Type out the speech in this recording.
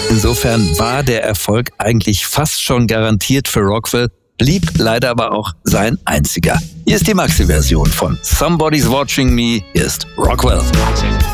Insofern war der Erfolg eigentlich fast schon garantiert für Rockwell, blieb leider aber auch sein einziger. Hier ist die Maxi-Version von Somebody's Watching Me, hier ist Rockwell.